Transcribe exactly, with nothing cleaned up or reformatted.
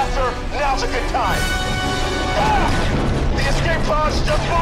Sir, now's a good time. Ah! The escape pod's just